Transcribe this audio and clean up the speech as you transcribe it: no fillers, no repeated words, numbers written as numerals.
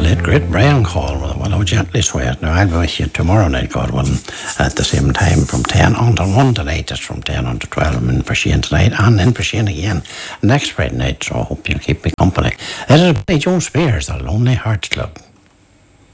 late great Brian Call. Well, I'll gently swear it. Now, I'll be with you tomorrow night, God willing, at the same time from 10 until 1 tonight. Just from 10 until 12. I'm in for Shane tonight and in for Shane again next Friday night. So I hope you'll keep me company. This is Billy Joe Spears, the Lonely Hearts Club.